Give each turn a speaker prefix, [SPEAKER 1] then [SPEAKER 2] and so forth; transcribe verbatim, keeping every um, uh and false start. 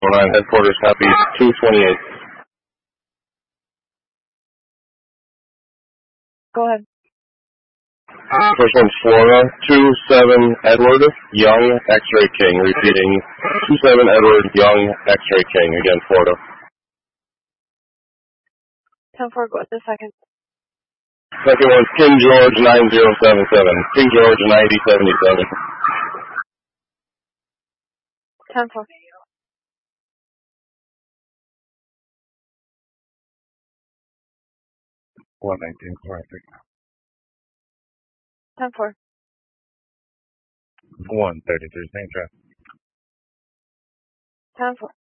[SPEAKER 1] nine headquarters, copy two twenty-eight.
[SPEAKER 2] Go ahead.
[SPEAKER 1] First one's Florida, two seven Edward, Young, X-Ray King. Repeating, two seven Edward, Young, X-Ray King. Again, Florida.
[SPEAKER 2] ten four, go with the second.
[SPEAKER 1] Second one's King George, nine zero seven seven. King George, ninety seventy-seven.
[SPEAKER 2] ten four.
[SPEAKER 1] one nineteen, correct.
[SPEAKER 2] ten four.
[SPEAKER 1] one thirty-three, same traffic.
[SPEAKER 2] ten four.